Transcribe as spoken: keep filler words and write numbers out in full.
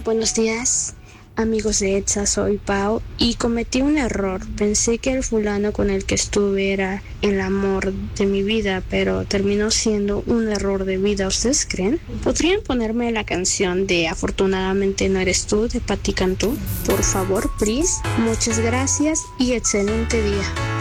Buenos días, amigos de ETSA, soy Pau y cometí un error. Pensé que el fulano con el que estuve era el amor de mi vida, pero terminó siendo un error de vida. ¿Ustedes creen? ¿Podrían ponerme la canción de Afortunadamente no eres tú de Patti Cantú? Por favor, please. Muchas gracias y excelente día.